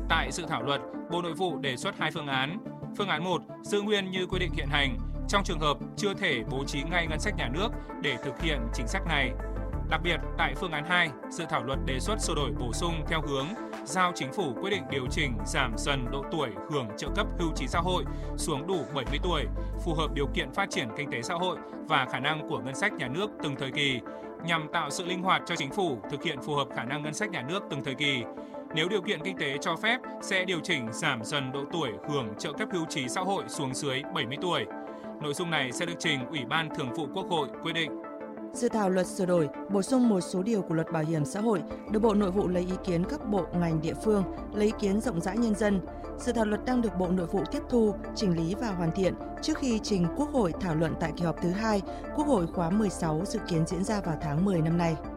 Tại dự thảo luật, Bộ Nội vụ đề xuất 2 phương án. Phương án 1 giữ nguyên như quy định hiện hành trong trường hợp chưa thể bố trí ngay ngân sách nhà nước để thực hiện chính sách này. Đặc biệt, tại phương án 2, dự thảo luật đề xuất sửa đổi bổ sung theo hướng giao Chính phủ quyết định điều chỉnh giảm dần độ tuổi hưởng trợ cấp hưu trí xã hội xuống đủ 70 tuổi, phù hợp điều kiện phát triển kinh tế xã hội và khả năng của ngân sách nhà nước từng thời kỳ, nhằm tạo sự linh hoạt cho Chính phủ thực hiện phù hợp khả năng ngân sách nhà nước từng thời kỳ. Nếu điều kiện kinh tế cho phép, sẽ điều chỉnh giảm dần độ tuổi hưởng trợ cấp hưu trí xã hội xuống dưới 70 tuổi. Nội dung này sẽ được trình Ủy ban Thường vụ Quốc hội quyết định. Dự thảo luật sửa đổi, bổ sung một số điều của Luật Bảo hiểm xã hội được Bộ Nội vụ lấy ý kiến các bộ ngành địa phương, lấy ý kiến rộng rãi nhân dân. Dự thảo luật đang được Bộ Nội vụ tiếp thu, chỉnh lý và hoàn thiện trước khi trình Quốc hội thảo luận tại kỳ họp thứ 2, Quốc hội khóa 16 dự kiến diễn ra vào tháng 10 năm nay.